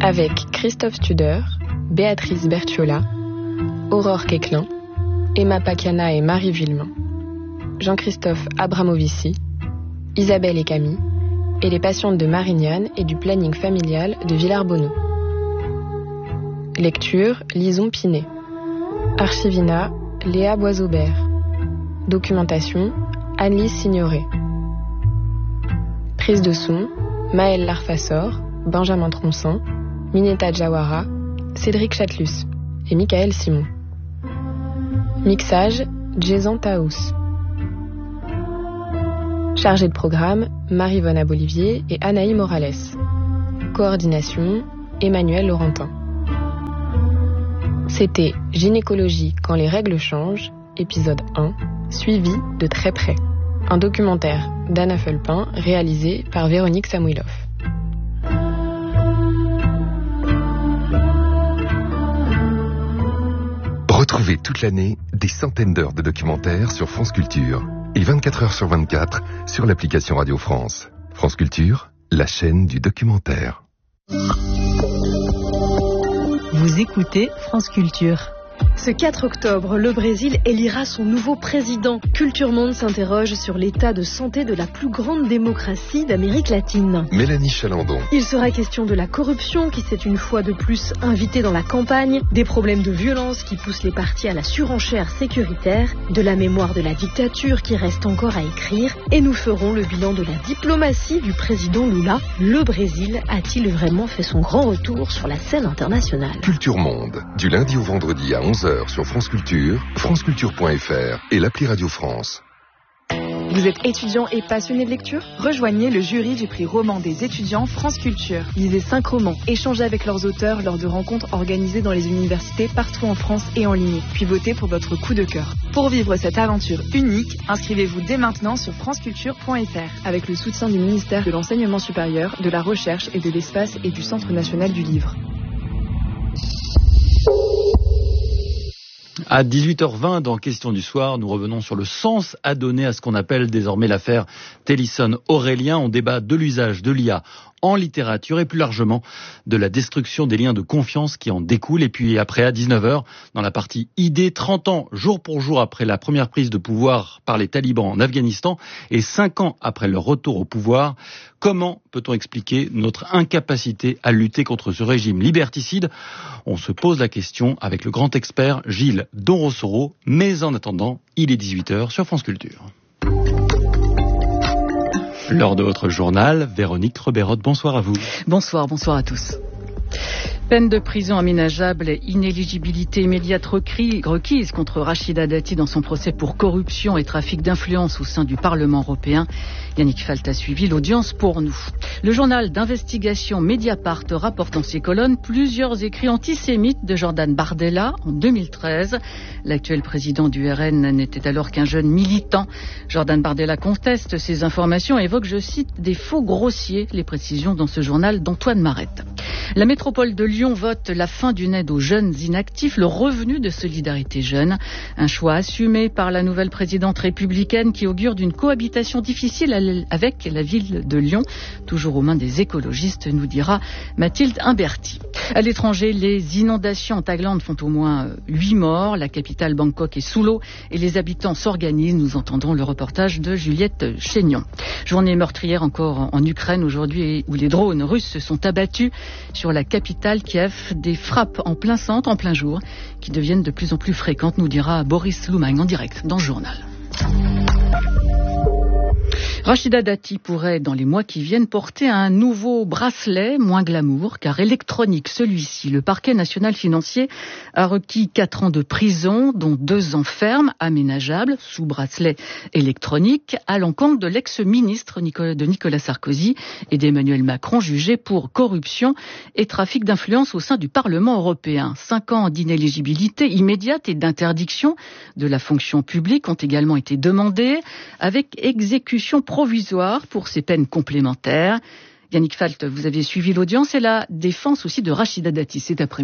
Avec Christophe Studer, Béatrice Bertiola, Aurore Quéclin, Emma Paciana et Marie Villemain, Jean-Christophe Abramovici, Isabelle et Camille, et les patientes de Marignane et du planning familial de Villars-Bonneau. Lecture, Lison Pinet. Archivina, Léa Boisaubert. Documentation, Anne-Lise Signoret. Prise de son, Maëlle Larfassor, Benjamin Troncin, Mineta Jawara, Cédric Chatelus et Michael Simon. Mixage, Jason Taous. Chargée de programme, Marie-Vonne Abolivier et Anaï Morales. Coordination, Emmanuel Laurentin. C'était Gynécologie quand les règles changent, épisode 1, suivi de très près. Un documentaire d'Anna Fulpin réalisé par Véronique Samouilov. Retrouvez toute l'année des centaines d'heures de documentaires sur France Culture et 24 heures sur 24 sur l'application Radio France. France Culture, la chaîne du documentaire. Vous écoutez France Culture. Ce 4 octobre, le Brésil élira son nouveau président. Culture Monde s'interroge sur l'état de santé de la plus grande démocratie d'Amérique latine. Mélanie Chalandon. Il sera question de la corruption qui s'est une fois de plus invitée dans la campagne, des problèmes de violence qui poussent les partis à la surenchère sécuritaire, de la mémoire de la dictature qui reste encore à écrire, et nous ferons le bilan de la diplomatie du président Lula. Le Brésil a-t-il vraiment fait son grand retour sur la scène internationale? Culture Monde, du lundi au vendredi à 11h sur France Culture, franceculture.fr et l'appli Radio France. Vous êtes étudiant et passionné de lecture? Rejoignez le jury du prix roman des étudiants France Culture. Lisez 5 romans, échangez avec leurs auteurs lors de rencontres organisées dans les universités partout en France et en ligne, puis votez pour votre coup de cœur. Pour vivre cette aventure unique, inscrivez-vous dès maintenant sur franceculture.fr avec le soutien du ministère de l'Enseignement supérieur, de la Recherche et de l'Espace et du Centre national du livre. À 18h20, dans Question du soir, nous revenons sur le sens à donner à ce qu'on appelle désormais l'affaire Télisson-Aurélien. On débat de l'usage de l'IA en littérature et plus largement de la destruction des liens de confiance qui en découlent. Et puis après, à 19h, dans la partie idée, 30 ans jour pour jour après la première prise de pouvoir par les talibans en Afghanistan et 5 ans après leur retour au pouvoir, comment peut-on expliquer notre incapacité à lutter contre ce régime liberticide? On se pose la question avec le grand expert Gilles Donrossoro. Mais en attendant, il est 18h sur France Culture. Lors de votre journal, Véronique Treberot, bonsoir à vous. Bonsoir à tous. Peine de prison aménageable et inéligibilité immédiate requise contre Rachida Dati dans son procès pour corruption et trafic d'influence au sein du Parlement européen. Yannick Falt a suivi l'audience pour nous. Le journal d'investigation Mediapart rapporte dans ses colonnes plusieurs écrits antisémites de Jordan Bardella en 2013. L'actuel président du RN n'était alors qu'un jeune militant. Jordan Bardella conteste ces informations et évoque, je cite, des faux grossiers. Les précisions dans ce journal d'Antoine Marette. La métropole de Lyon vote la fin d'une aide aux jeunes inactifs, le revenu de solidarité jeune. Un choix assumé par la nouvelle présidente républicaine qui augure d'une cohabitation difficile avec la ville de Lyon, toujours aux mains des écologistes, nous dira Mathilde Imberti. À l'étranger, les inondations en Thaïlande font au moins 8 morts. La capitale Bangkok est sous l'eau et les habitants s'organisent. Nous entendrons le reportage de Juliette Chénion. Journée meurtrière encore en Ukraine aujourd'hui où les drones russes se sont abattus sur la capitale Kiev. Des frappes en plein centre, en plein jour, qui deviennent de plus en plus fréquentes, nous dira Boris Loumagne en direct dans le journal. Rachida Dati pourrait, dans les mois qui viennent, porter un nouveau bracelet, moins glamour, car électronique celui-ci. Le parquet national financier a requis 4 ans de prison, dont 2 ans ferme, aménageable, sous bracelet électronique, à l'encontre de l'ex-ministre de Nicolas Sarkozy et d'Emmanuel Macron, jugé pour corruption et trafic d'influence au sein du Parlement européen. 5 ans d'inéligibilité immédiate et d'interdiction de la fonction publique ont également été demandés, avec exécution provisoire pour ces peines complémentaires. Yannick Falt, vous avez suivi l'audience et la défense aussi de Rachida Dati cet après-midi.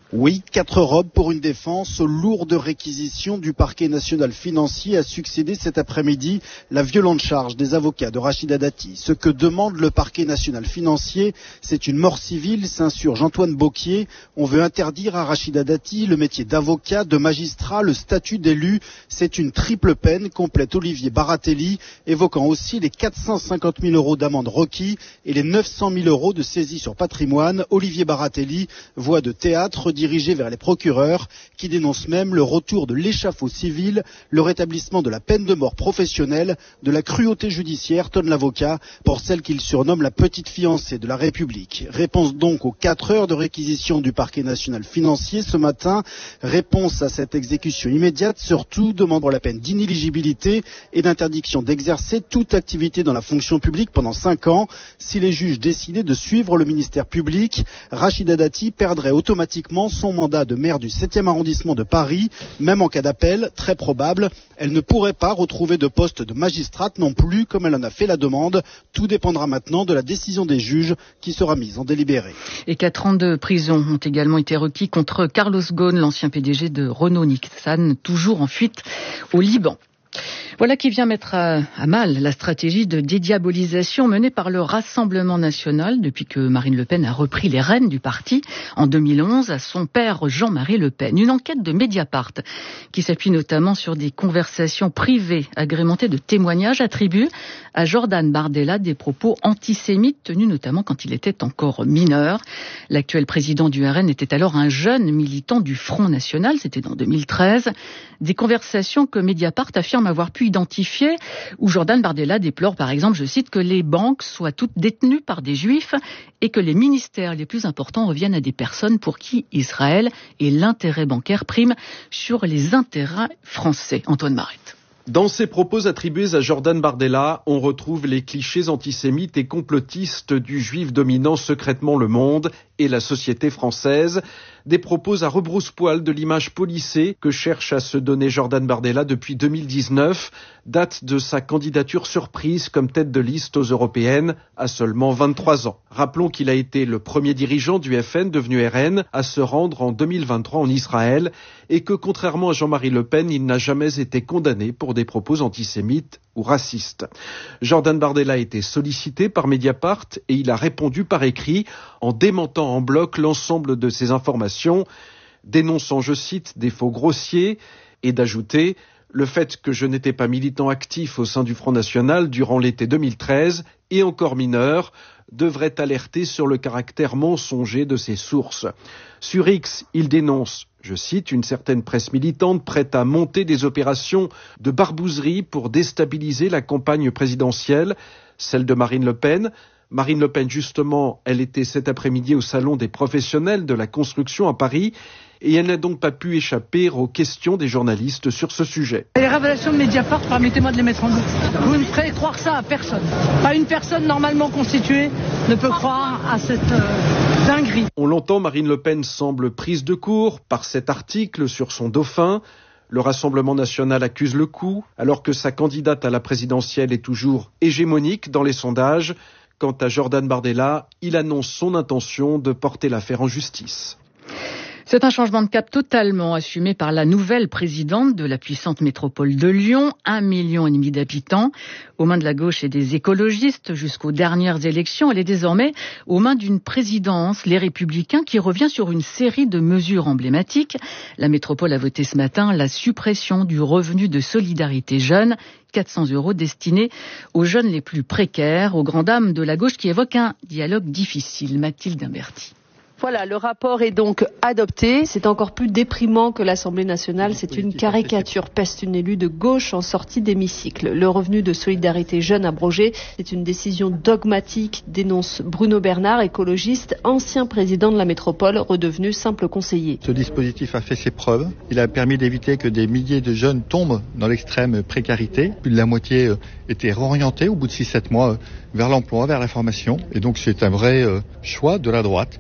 Oui, 4 robes pour une défense aux lourdes réquisitions du parquet national financier a succédé cet après-midi la violente charge des avocats de Rachida Dati. Ce que demande le parquet national financier, c'est une mort civile, s'insurge Antoine Beauquier. On veut interdire à Rachida Dati le métier d'avocat, de magistrat, le statut d'élu. C'est une triple peine, complète Olivier Baratelli, évoquant aussi les 450 000 € d'amende requis et les 900 000 € de saisie sur patrimoine. Olivier Baratelli, voix de théâtre, dirigé vers les procureurs qui dénoncent même le retour de l'échafaud civil, le rétablissement de la peine de mort professionnelle, de la cruauté judiciaire, tonne l'avocat, pour celle qu'il surnomme la petite fiancée de la République. Réponse donc aux 4 heures de réquisition du parquet national financier ce matin. Réponse à cette exécution immédiate, surtout demandant la peine d'inéligibilité et d'interdiction d'exercer toute activité dans la fonction publique pendant 5 ans. Si les juges décidaient de suivre le ministère public, Rachida Dati perdrait automatiquement son mandat de maire du 7e arrondissement de Paris. Même en cas d'appel, très probable, elle ne pourrait pas retrouver de poste de magistrate non plus, comme elle en a fait la demande. Tout dépendra maintenant de la décision des juges qui sera mise en délibéré. Et 4 ans de prison ont également été requis contre Carlos Ghosn, l'ancien PDG de Renault-Nissan, toujours en fuite au Liban. Voilà qui vient mettre à mal la stratégie de dédiabolisation menée par le Rassemblement national depuis que Marine Le Pen a repris les rênes du parti en 2011 à son père Jean-Marie Le Pen. Une enquête de Mediapart qui s'appuie notamment sur des conversations privées agrémentées de témoignages attribue à Jordan Bardella des propos antisémites tenus notamment quand il était encore mineur. L'actuel président du RN était alors un jeune militant du Front National, c'était en 2013. Des conversations que Mediapart affirme avoir pu identifier, où Jordan Bardella déplore par exemple, je cite, que les banques soient toutes détenues par des juifs et que les ministères les plus importants reviennent à des personnes pour qui Israël et l'intérêt bancaire priment sur les intérêts français. Antoine Marette. Dans ses propos attribués à Jordan Bardella, on retrouve les clichés antisémites et complotistes du juif dominant secrètement le monde et la société française. Des propos à rebrousse-poil de l'image policée que cherche à se donner Jordan Bardella depuis 2019, date de sa candidature surprise comme tête de liste aux européennes à seulement 23 ans. Rappelons qu'il a été le premier dirigeant du FN devenu RN à se rendre en 2023 en Israël et que contrairement à Jean-Marie Le Pen, il n'a jamais été condamné pour des propos antisémites ou racistes. Jordan Bardella a été sollicité par Mediapart et il a répondu par écrit en démentant en bloc l'ensemble de ces informations, dénonçant, je cite, des faux grossiers et d'ajouter le fait que je n'étais pas militant actif au sein du Front National durant l'été 2013 et encore mineur devrait alerter sur le caractère mensonger de ces sources. Sur X, il dénonce, je cite, une certaine presse militante prête à monter des opérations de barbouzerie pour déstabiliser la campagne présidentielle, celle de Marine Le Pen. Marine Le Pen, justement, elle était cet après-midi au salon des professionnels de la construction à Paris et elle n'a donc pas pu échapper aux questions des journalistes sur ce sujet. Les révélations de Mediapart, permettez-moi de les mettre en doute. Vous ne ferez croire ça à personne. Pas une personne normalement constituée ne peut croire à cette dinguerie. On l'entend, Marine Le Pen semble prise de court par cet article sur son dauphin. Le Rassemblement national accuse le coup, alors que sa candidate à la présidentielle est toujours hégémonique dans les sondages. Quant à Jordan Bardella, il annonce son intention de porter l'affaire en justice. C'est un changement de cap totalement assumé par la nouvelle présidente de la puissante métropole de Lyon, 1,5 million d'habitants. Aux mains de la gauche et des écologistes jusqu'aux dernières élections, elle est désormais aux mains d'une présidence, les Républicains, qui revient sur une série de mesures emblématiques. La métropole a voté ce matin la suppression du revenu de solidarité jeune, 400 € destinés aux jeunes les plus précaires, aux grandes dames de la gauche qui évoquent un dialogue difficile. Mathilde Imberti. Voilà, le rapport est donc adopté. C'est encore plus déprimant que l'Assemblée nationale. C'est une caricature, peste une élue de gauche en sortie d'hémicycle. Le revenu de solidarité jeune abrogé, c'est une décision dogmatique, dénonce Bruno Bernard, écologiste, ancien président de la métropole, redevenu simple conseiller. Ce dispositif a fait ses preuves. Il a permis d'éviter que des milliers de jeunes tombent dans l'extrême précarité. Plus de la moitié étaient réorientés au bout de 6-7 mois vers l'emploi, vers la formation. Et donc c'est un vrai choix de la droite qui fait de la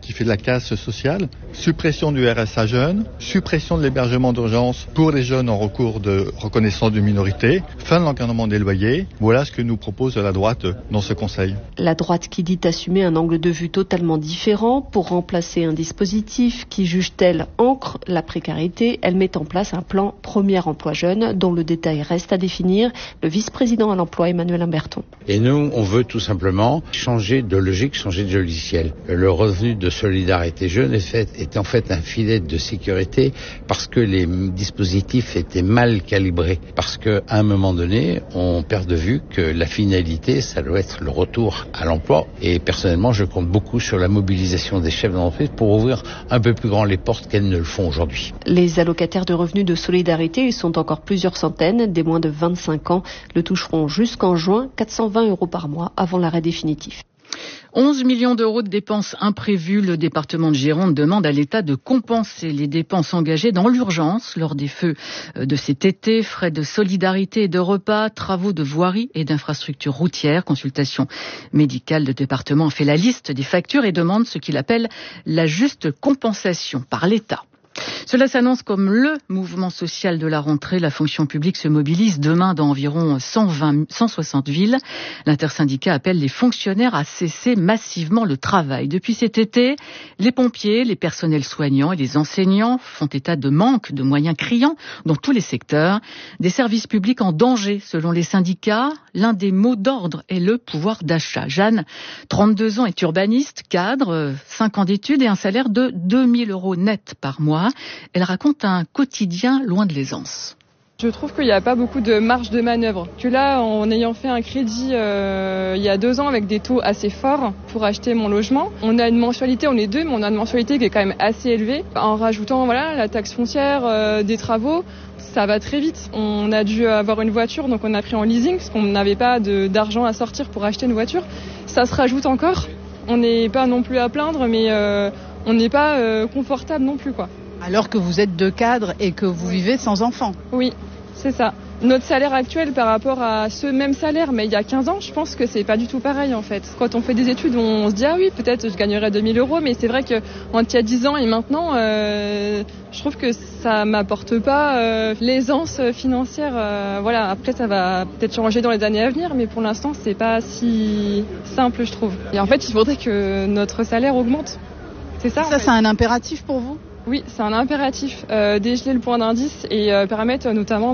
casse sociale, suppression du RSA jeune, suppression de l'hébergement d'urgence pour les jeunes en recours de reconnaissance de minorité, fin de l'encadrement des loyers. Voilà ce que nous propose la droite dans ce Conseil. La droite qui dit assumer un angle de vue totalement différent pour remplacer un dispositif qui, juge-t-elle, ancre la précarité. Elle met en place un plan Premier Emploi Jeune dont le détail reste à définir. Le vice-président à l'emploi, Emmanuel Humberton. Et nous, on veut tout simplement changer de logique, changer de logiciel. Le revenu de solidarité jeune est en fait un filet de sécurité parce que les dispositifs étaient mal calibrés. Parce qu'à un moment donné, on perd de vue que la finalité, ça doit être le retour à l'emploi. Et personnellement, je compte beaucoup sur la mobilisation des chefs d'entreprise pour ouvrir un peu plus grand les portes qu'elles ne le font aujourd'hui. Les allocataires de revenus de solidarité, ils sont encore plusieurs centaines, des moins de 25 ans, le toucheront jusqu'en juin, 420 € par mois avant l'arrêt définitif. 11 millions d'euros de dépenses imprévues. Le département de Gironde demande à l'État de compenser les dépenses engagées dans l'urgence lors des feux de cet été. Frais de solidarité et de repas, travaux de voirie et d'infrastructures routières, consultation médicale. Le département fait la liste des factures et demande ce qu'il appelle la juste compensation par l'État. Cela s'annonce comme le mouvement social de la rentrée. La fonction publique se mobilise demain dans environ 160 villes. L'intersyndicat appelle les fonctionnaires à cesser massivement le travail. Depuis cet été, les pompiers, les personnels soignants et les enseignants font état de manque de moyens criants dans tous les secteurs. Des services publics en danger selon les syndicats. L'un des mots d'ordre est le pouvoir d'achat. Jeanne, 32 ans, est urbaniste, cadre, 5 ans d'études et un salaire de 2 000 € net par mois. Elle raconte un quotidien loin de l'aisance. Je trouve qu'il n'y a pas beaucoup de marge de manœuvre. Que là, en ayant fait un crédit il y a 2 ans avec des taux assez forts pour acheter mon logement, on a une mensualité, on est deux, mais on a une mensualité qui est quand même assez élevée. En rajoutant la taxe foncière, des travaux, ça va très vite. On a dû avoir une voiture, donc on a pris en leasing parce qu'on n'avait pas d'argent à sortir pour acheter une voiture. Ça se rajoute encore. On n'est pas non plus à plaindre, mais on n'est pas confortable non plus, quoi. Alors que vous êtes 2 cadres et que vous vivez sans enfants. Oui, c'est ça. Notre salaire actuel par rapport à ce même salaire, mais il y a 15 ans, je pense que c'est pas du tout pareil en fait. Quand on fait des études, on se dit ah oui, peut-être je gagnerais 2 000 €, mais c'est vrai que entre il y a 10 ans et maintenant, je trouve que ça m'apporte pas l'aisance financière. Voilà, après ça va peut-être changer dans les années à venir, mais pour l'instant c'est pas si simple, je trouve. Et en fait, il faudrait que notre salaire augmente. C'est ça. Ça, c'est un impératif pour vous ? Oui, c'est un impératif, dégeler le point d'indice et permettre notamment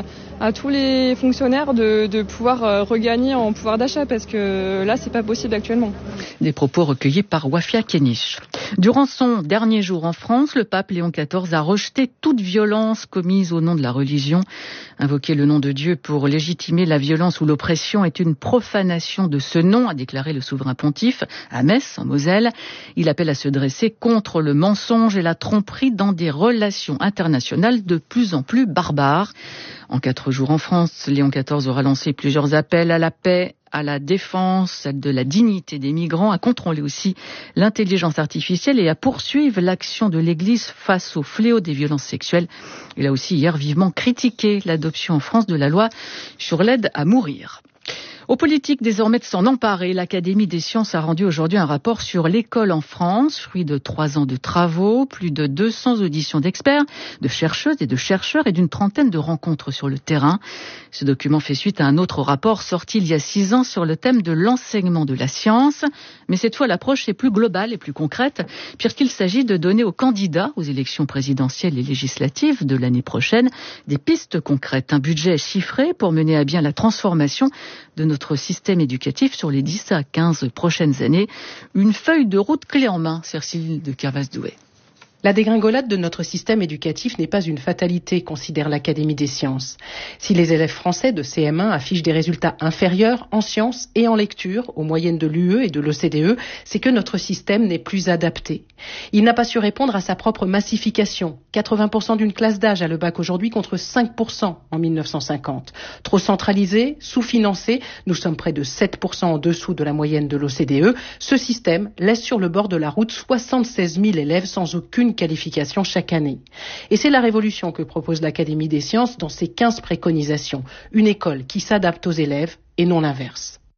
à tous les fonctionnaires de pouvoir regagner en pouvoir d'achat parce que là, c'est pas possible actuellement. Des propos recueillis par Wafia Kenich. Durant son dernier jour en France, le pape Léon XIV a rejeté toute violence commise au nom de la religion. Invoquer le nom de Dieu pour légitimer la violence ou l'oppression est une profanation de ce nom, a déclaré le souverain pontife à Metz, en Moselle. Il appelle à se dresser contre le mensonge et la tromperie dans des relations internationales de plus en plus barbares. En 4 jours en France, Léon XIV aura lancé plusieurs appels à la paix, à la défense de la dignité des migrants, à contrôler aussi l'intelligence artificielle et à poursuivre l'action de l'Église face au fléau des violences sexuelles. Il a aussi hier vivement critiqué l'adoption en France de la loi sur l'aide à mourir. Aux politiques désormais de s'en emparer, l'Académie des sciences a rendu aujourd'hui un rapport sur l'école en France, fruit de 3 ans de travaux, plus de 200 auditions d'experts, de chercheuses et de chercheurs et d'une trentaine de rencontres sur le terrain. Ce document fait suite à un autre rapport sorti il y a 6 ans sur le thème de l'enseignement de la science. Mais cette fois, l'approche est plus globale et plus concrète, puisqu'il s'agit de donner aux candidats aux élections présidentielles et législatives de l'année prochaine des pistes concrètes, un budget chiffré pour mener à bien la transformation de notre système éducatif sur les 10 à 15 prochaines années. Une feuille de route clé en main, Cécile de Kervas-Douai. La dégringolade de notre système éducatif n'est pas une fatalité, considère l'Académie des sciences. Si les élèves français de CM1 affichent des résultats inférieurs en sciences et en lecture aux moyennes de l'UE et de l'OCDE, c'est que notre système n'est plus adapté. Il n'a pas su répondre à sa propre massification. 80% d'une classe d'âge a le bac aujourd'hui contre 5% en 1950. Trop centralisé, sous-financé, nous sommes près de 7% en dessous de la moyenne de l'OCDE. Ce système laisse sur le bord de la route 76 000 élèves sans aucune qualification chaque année. Et c'est la révolution que propose l'Académie des sciences dans ses 15 préconisations. Une école qui s'adapte aux élèves et non l'inverse.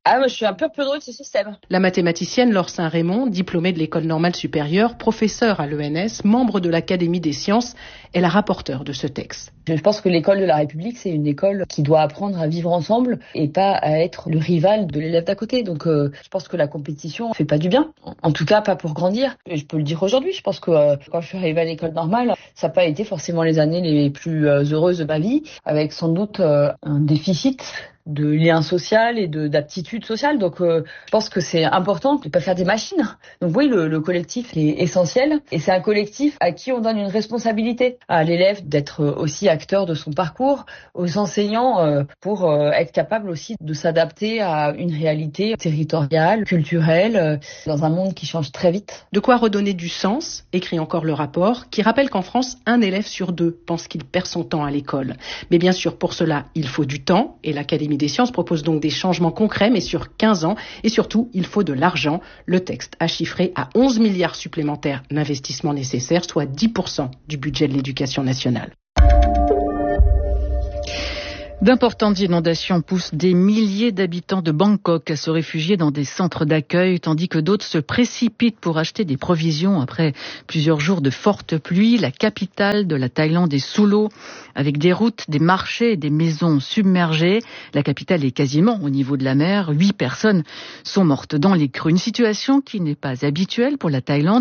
Ah, moi, je suis un peu heureux de ce système. La mathématicienne Laure Saint-Raymond, diplômée de l'École normale supérieure, professeure à l'ENS, membre de l'Académie des sciences, est la rapporteure de ce texte. Je pense que l'école de la République, c'est une école qui doit apprendre à vivre ensemble et pas à être le rival de l'élève d'à côté. Donc, je pense que la compétition fait pas du bien. En tout cas, pas pour grandir. Et je peux le dire aujourd'hui. Je pense que quand je suis arrivée à l'école normale, ça n'a pas été forcément les années les plus heureuses de ma vie, avec sans doute un déficit de lien social et d'aptitude sociale. Donc, je pense que c'est important de ne pas faire des machines. Donc oui, le collectif est essentiel. Et c'est un collectif à qui on donne une responsabilité. À l'élève d'être aussi acteur de son parcours, aux enseignants pour être capable aussi de s'adapter à une réalité territoriale, culturelle, dans un monde qui change très vite. De quoi redonner du sens, écrit encore le rapport, qui rappelle qu'en France, 1 élève sur 2 pense qu'il perd son temps à l'école. Mais bien sûr, pour cela, il faut du temps, et l'Académie des sciences propose donc des changements concrets, mais sur 15 ans. Et surtout, il faut de l'argent. Le texte a chiffré à 11 milliards supplémentaires l'investissement nécessaire, soit 10% du budget de l'éducation nationale. D'importantes inondations poussent des milliers d'habitants de Bangkok à se réfugier dans des centres d'accueil, tandis que d'autres se précipitent pour acheter des provisions après plusieurs jours de fortes pluies. La capitale de la Thaïlande est sous l'eau, avec des routes, des marchés et des maisons submergées. La capitale est quasiment au niveau de la mer. 8 personnes sont mortes dans les crues. Une situation qui n'est pas habituelle pour la Thaïlande,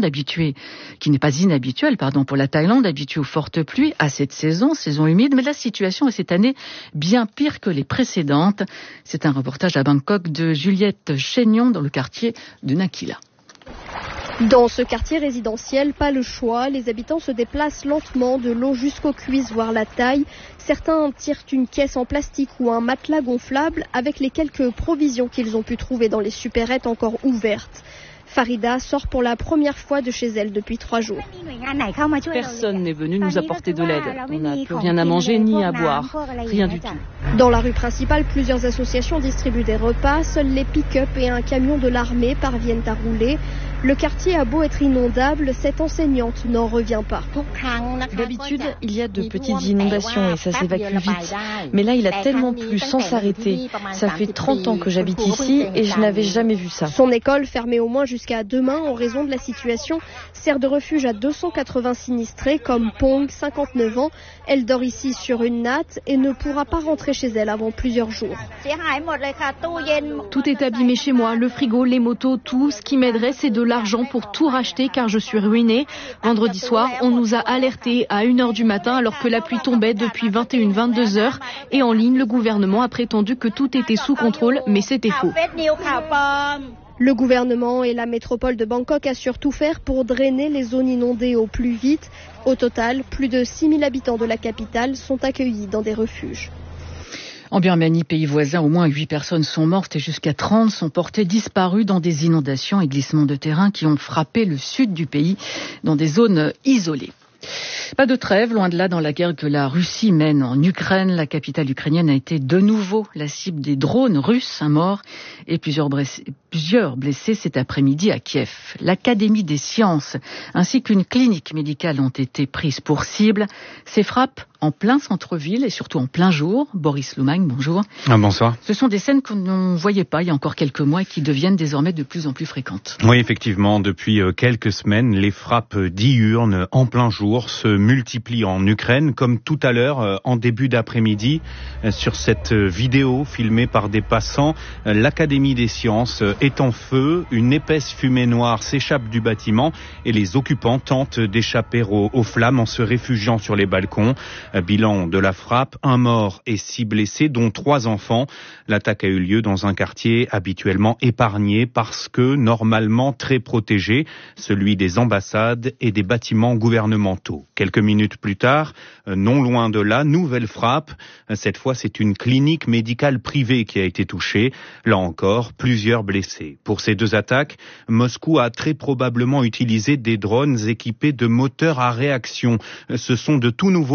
pour la Thaïlande, habituée aux fortes pluies, à cette saison humide. Mais la situation est cette année bien pire que les précédentes. C'est un reportage à Bangkok de Juliette Chénion dans le quartier de Nakila. Dans ce quartier résidentiel, pas le choix, les habitants se déplacent lentement de l'eau jusqu'aux cuisses, voire la taille. Certains tirent une caisse en plastique ou un matelas gonflable avec les quelques provisions qu'ils ont pu trouver dans les supérettes encore ouvertes. Farida sort pour la première fois de chez elle depuis 3 jours. Personne n'est venu nous apporter de l'aide. On n'a plus rien à manger ni à boire. Rien du tout. Dans la rue principale, plusieurs associations distribuent des repas. Seuls les pick-up et un camion de l'armée parviennent à rouler. Le quartier a beau être inondable, cette enseignante n'en revient pas. D'habitude, il y a de petites inondations et ça s'évacue vite. Mais là, il a tellement plu sans s'arrêter. Ça fait 30 ans que j'habite ici et je n'avais jamais vu ça. Son école, fermée au moins jusqu'à demain en raison de la situation, sert de refuge à 280 sinistrés comme Pong, 59 ans. Elle dort ici sur une natte et ne pourra pas rentrer chez elle avant plusieurs jours. Tout est abîmé chez moi, le frigo, les motos, tout. Ce qui m'aiderait, c'est de l'argent pour tout racheter car je suis ruinée. Vendredi soir, on nous a alertés à 1h du matin alors que la pluie tombait depuis 21-22 heures. Et en ligne, le gouvernement a prétendu que tout était sous contrôle, mais c'était faux. Le gouvernement et la métropole de Bangkok assurent tout faire pour drainer les zones inondées au plus vite. Au total, plus de 6000 habitants de la capitale sont accueillis dans des refuges. En Birmanie, pays voisin, au moins 8 personnes sont mortes et jusqu'à 30 sont portées disparues dans des inondations et glissements de terrain qui ont frappé le sud du pays dans des zones isolées. Pas de trêve, loin de là, dans la guerre que la Russie mène en Ukraine. La capitale ukrainienne a été de nouveau la cible des drones russes, un mort et plusieurs blessés cet après-midi à Kiev. L'Académie des sciences ainsi qu'une clinique médicale ont été prises pour cible. Ces frappes en plein centre-ville et surtout en plein jour. Boris Loumagne, bonjour. Bonsoir. Ce sont des scènes qu'on ne voyait pas il y a encore quelques mois et qui deviennent désormais de plus en plus fréquentes. Oui, effectivement, depuis quelques semaines, les frappes diurnes en plein jour se multiplient en Ukraine, comme tout à l'heure, en début d'après-midi, sur cette vidéo filmée par des passants. L'Académie des sciences est en feu, une épaisse fumée noire s'échappe du bâtiment et les occupants tentent d'échapper aux flammes en se réfugiant sur les balcons. Bilan de la frappe, 1 mort et 6 blessés, dont 3 enfants. L'attaque a eu lieu dans un quartier habituellement épargné parce que normalement très protégé, celui des ambassades et des bâtiments gouvernementaux. Quelques minutes plus tard, non loin de là, nouvelle frappe. Cette fois, c'est une clinique médicale privée qui a été touchée. Là encore, plusieurs blessés. Pour ces 2 attaques, Moscou a très probablement utilisé des drones équipés de moteurs à réaction. Ce sont de tout nouveaux modèles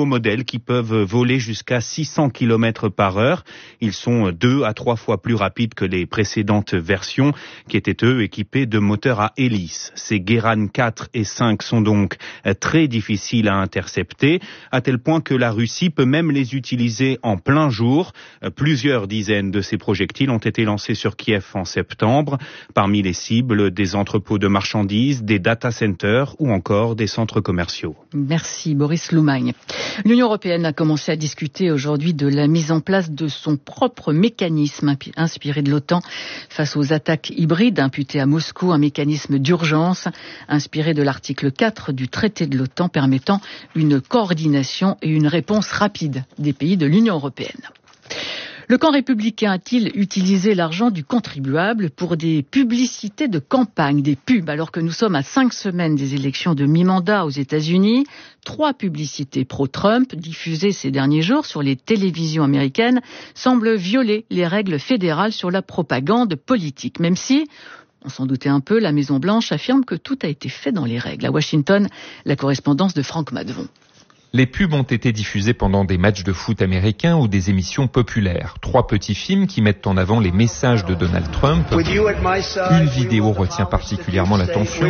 logiciels qui peuvent voler jusqu'à 600 km par heure. Ils sont 2 à 3 fois plus rapides que les précédentes versions qui étaient eux équipés de moteurs à hélice. Ces Guéran 4 et 5 sont donc très difficiles à intercepter, à tel point que la Russie peut même les utiliser en plein jour. Plusieurs dizaines de ces projectiles ont été lancés sur Kiev en septembre. Parmi les cibles, des entrepôts de marchandises, des data centers ou encore des centres commerciaux. Merci Boris Loumagne. L'Union européenne a commencé à discuter aujourd'hui de la mise en place de son propre mécanisme inspiré de l'OTAN face aux attaques hybrides imputées à Moscou, un mécanisme d'urgence inspiré de l'article 4 du traité de l'OTAN permettant une coordination et une réponse rapide des pays de l'Union européenne. Le camp républicain a-t-il utilisé l'argent du contribuable pour des publicités de campagne, des pubs, alors que nous sommes à 5 semaines des élections de mi-mandat aux États-Unis? 3 publicités pro-Trump diffusées ces derniers jours sur les télévisions américaines semblent violer les règles fédérales sur la propagande politique, même si, on s'en doutait un peu, la Maison-Blanche affirme que tout a été fait dans les règles. À Washington, la correspondance de Franck Madvon. Les pubs ont été diffusés pendant des matchs de foot américains ou des émissions populaires. 3 petits films qui mettent en avant les messages de Donald Trump. Une vidéo retient particulièrement l'attention.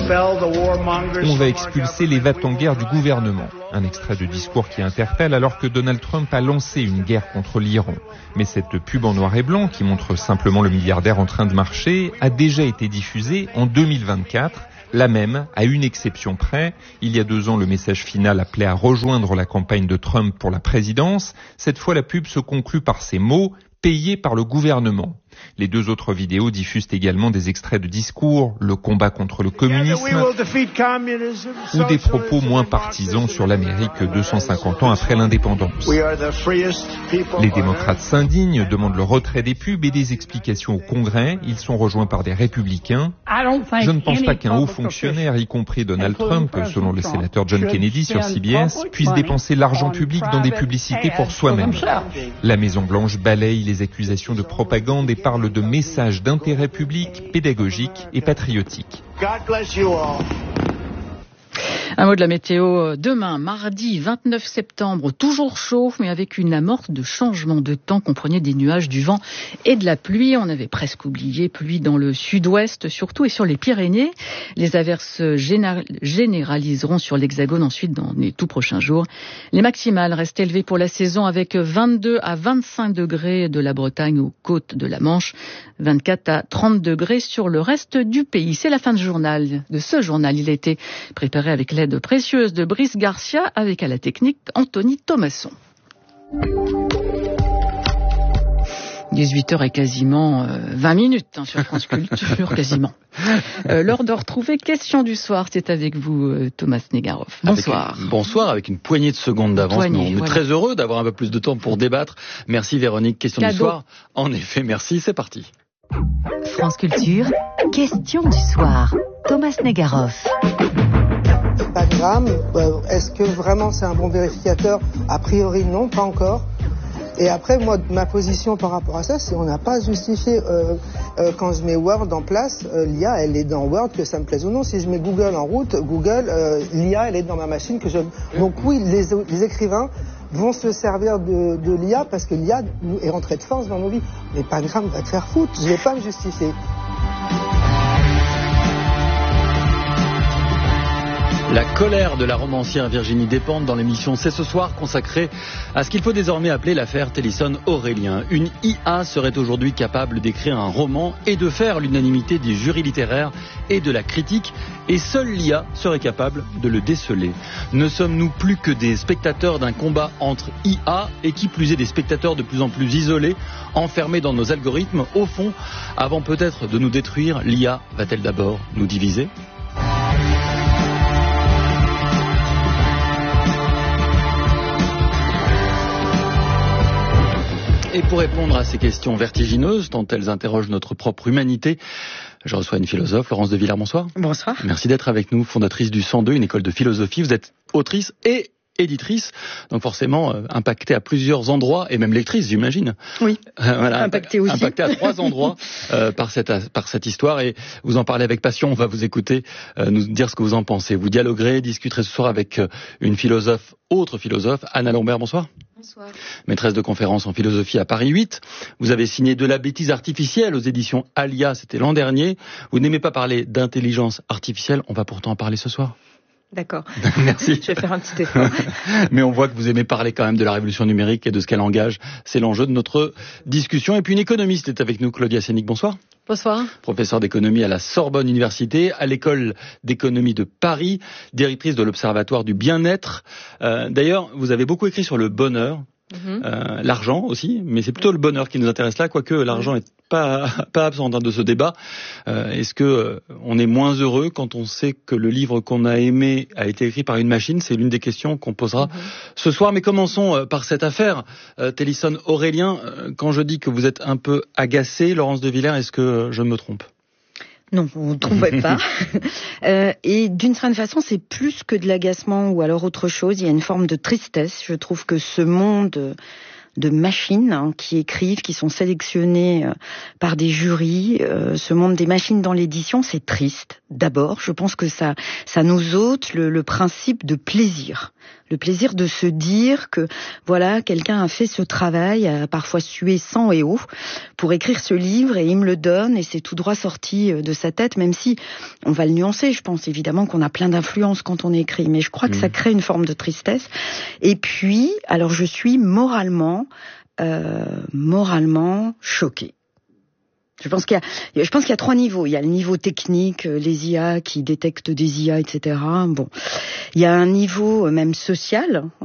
On va expulser les va-t-en-guerre du gouvernement. Un extrait de discours qui interpelle alors que Donald Trump a lancé une guerre contre l'Iran. Mais cette pub en noir et blanc, qui montre simplement le milliardaire en train de marcher, a déjà été diffusée en 2024. La même, à une exception près. Il y a 2 ans, le message final appelait à rejoindre la campagne de Trump pour la présidence. Cette fois, la pub se conclut par ces mots « payés par le gouvernement ». Les 2 autres vidéos diffusent également des extraits de discours, le combat contre le communisme ou des propos moins partisans sur l'Amérique 250 ans après l'indépendance. Les démocrates s'indignent, demandent le retrait des pubs et des explications au Congrès. Ils sont rejoints par des républicains. Je ne pense pas qu'un haut fonctionnaire, y compris Donald Trump, selon le sénateur John Kennedy sur CBS, puisse dépenser l'argent public dans des publicités pour soi-même. La Maison-Blanche balaye les accusations de propagande et parle de messages d'intérêt public, pédagogique et patriotique. Un mot de la météo. Demain, mardi 29 septembre, toujours chaud, mais avec une amorce de changement de temps. Comprenez des nuages, du vent et de la pluie. On avait presque oublié pluie dans le sud-ouest, surtout, et sur les Pyrénées. Les averses généraliseront sur l'Hexagone ensuite dans les tout prochains jours. Les maximales restent élevées pour la saison avec 22 à 25 degrés de la Bretagne aux côtes de la Manche, 24 à 30 degrés sur le reste du pays. C'est la fin de ce journal. Il a été préparé avec l'aide précieuse de Brice Garcia, avec à la technique Anthony Thomasson. 18h et quasiment 20 minutes sur France Culture, quasiment. L'heure de retrouver Question du soir, c'est avec vous Thomas Negaroff. Bonsoir. Bonsoir, avec une poignée de secondes d'avance. On est très heureux d'avoir un peu plus de temps pour débattre. Merci Véronique, Question du soir. En effet, merci, c'est parti. France Culture, Question du soir. Thomas Negaroff. Instagram, est-ce que vraiment c'est un bon vérificateur? A priori non, pas encore. Et après, moi, ma position par rapport à ça, c'est on n'a pas justifié quand je mets Word en place, l'IA, elle est dans Word, que ça me plaise ou non. Si je mets Google en route, Google, l'IA, elle est dans ma machine que j'aime. Donc oui, les écrivains vont se servir de l'IA parce que l'IA est rentrée de force dans nos vies. Mais pas grave, va te faire foutre, je vais pas me justifier. La colère de la romancière Virginie Despentes dans l'émission C'est ce soir, consacrée à ce qu'il faut désormais appeler l'affaire Tennyson-Aurélien. Une IA serait aujourd'hui capable d'écrire un roman et de faire l'unanimité des jurys littéraires et de la critique, et seule l'IA serait capable de le déceler. Ne sommes-nous plus que des spectateurs d'un combat entre IA, et qui plus est des spectateurs de plus en plus isolés, enfermés dans nos algorithmes? Au fond, avant peut-être de nous détruire, l'IA va-t-elle d'abord nous diviser ? Et pour répondre à ces questions vertigineuses, tant elles interrogent notre propre humanité, je reçois une philosophe, Laurence de Villers, bonsoir. Bonsoir. Merci d'être avec nous, fondatrice du 102, une école de philosophie. Vous êtes autrice et éditrice, donc forcément impactée à plusieurs endroits, et même lectrice, j'imagine. Oui, voilà, impactée aussi. Impactée à 3 endroits par cette histoire, et vous en parlez avec passion. On va vous écouter nous dire ce que vous en pensez. Vous dialoguerez, discuterez ce soir avec une autre philosophe, Anna Lambert, bonsoir. Bonsoir. Maîtresse de conférences en philosophie à Paris 8. Vous avez signé De la bêtise artificielle aux éditions Alia, c'était l'an dernier. Vous n'aimez pas parler d'intelligence artificielle, on va pourtant en parler ce soir. D'accord. Merci. Je vais faire un petit effort. Mais on voit que vous aimez parler quand même de la révolution numérique et de ce qu'elle engage. C'est l'enjeu de notre discussion. Et puis une économiste est avec nous, Claudia Sénic. Bonsoir. Bonsoir. Professeure d'économie à la Sorbonne Université, à l'école d'économie de Paris, directrice de l'Observatoire du bien-être. D'ailleurs, vous avez beaucoup écrit sur le bonheur. L'argent aussi, mais c'est plutôt le bonheur qui nous intéresse là, quoique l'argent est pas absent de ce débat. Est-ce que on est moins heureux quand on sait que le livre qu'on a aimé a été écrit par une machine? C'est l'une des questions qu'on posera ce soir. Mais commençons par cette affaire. Télisson Aurélien, quand je dis que vous êtes un peu agacée, Laurence de Villers, est-ce que je me trompe? Non, vous ne trompez pas. Et d'une certaine façon, c'est plus que de l'agacement ou alors autre chose. Il y a une forme de tristesse. Je trouve que ce monde de machines qui écrivent, qui sont sélectionnées par des jurys, ce monde des machines dans l'édition, c'est triste. D'abord, je pense que ça nous ôte le principe de plaisir. Le plaisir de se dire que, voilà, quelqu'un a fait ce travail, a parfois sué sang et eau, pour écrire ce livre, et il me le donne, et c'est tout droit sorti de sa tête, même si, on va le nuancer, je pense évidemment qu'on a plein d'influences quand on écrit, mais je crois que ça crée une forme de tristesse. Et puis, alors je suis moralement choquée. Je pense qu'il y a 3 niveaux. Il y a le niveau technique, les IA qui détectent des IA, etc. Bon, il y a un niveau même social.